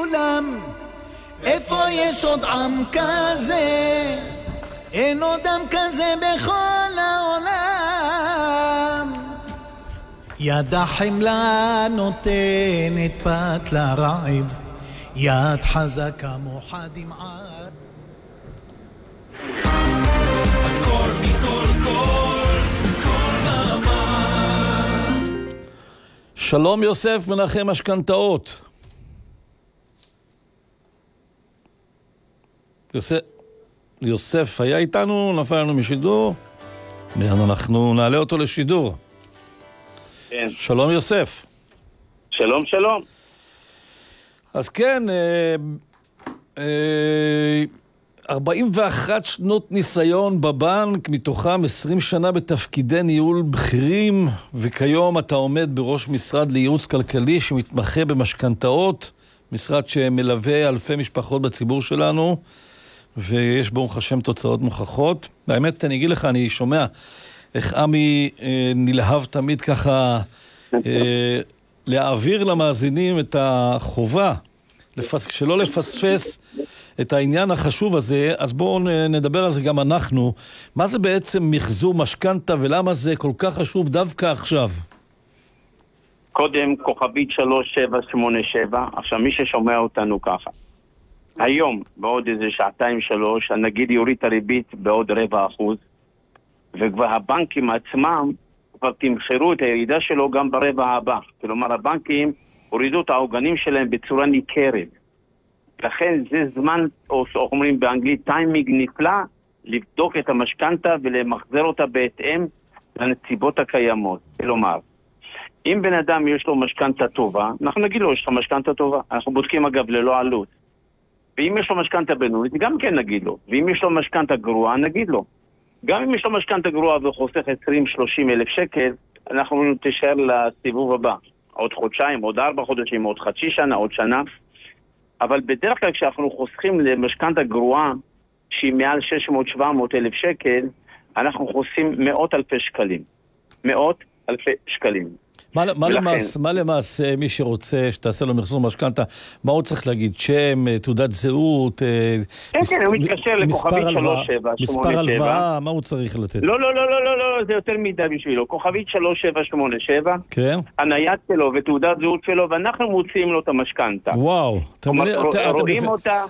כולם, איפה יש עוד עם כזה? אין עוד עם כזה בכל העולם. יד החמלה נותנת פת לרעב, יד חזקה מוחד עם עד. הכל מכל כל מעמד. שלום יוסף מנחם משכנתאות. יוסף היה איתנו, נפל לנו משידור, אנחנו נעלה אותו לשידור. כן. שלום יוסף. שלום, שלום. אז כן, 41 שנות ניסיון בבנק, מתוכם 20 שנה בתפקידי ניהול בכירים, וכיום אתה עומד בראש משרד לייעוץ כלכלי שמתמחה במשכנתאות, משרד שמלווה אלפי משפחות בציבור שלנו, ויש ברוך השם תוצאות מוכחות. באמת, אני אגיד לך, אני שומע איך עמי נלהב תמיד ככה להעביר למאזינים את החובה, שלא לפספס את העניין החשוב הזה. אז בואו נדבר על זה גם אנחנו. מה זה בעצם מחזור משכנתה ולמה זה כל כך חשוב דווקא עכשיו? קודם כוכבית 3787, עכשיו מי ששומע אותנו ככה, היום בעוד איזה שעתיים שלוש הנגיד יוריד את הריבית בעוד 0.25%, וכבר הבנקים עצמם כבר תמחרו את הירידה שלו גם ברבע הבא. כלומר הבנקים הורידו את העוגנים שלהם בצורה ניכרת, לכן זה זמן, או אומרים באנגלית טיימינג נפלא, לבדוק את המשכנתה ולמחזר אותה בהתאם לנסיבות הקיימות. כלומר, אם בן אדם יש לו משכנתה טובה, אנחנו נגיד לו יש לך משכנתה טובה, אנחנו בודקים אגב ללא עלות. ואם יש לו משכנתה בינונית, גם כן נגיד לו. ואם יש לו משכנתה גרועה, נגיד לו. גם אם יש לו משכנתה גרועה וחוסך 20-30 אלף שקל, אנחנו תשאר לסיבוב הבא. עוד חודשיים, עוד 4 חודשים, עוד חצי שנה, עוד שנה. אבל בדרך כלל כשאנחנו חוסכים למשכנתה גרועה, שהיא מעל 600-700 אלף שקל, אנחנו חוסכים מאות אלפי שקלים. מאות אלפי שקלים. מה למעשה מי שרוצה שתעשה לו מחזור משכנתה, מה הוא צריך להגיד? שם, תעודת זהות, כן, הוא מתקשר לכוכבית 3787. מספר הלוואה, מה הוא צריך לתת? לא, זה יותר מדי בשבילו. כוכבית 3787, כן. הנייד שלו ותעודת זהות שלו, ואנחנו מוציאים לו את המשכנתה. וואו. רואים אותה.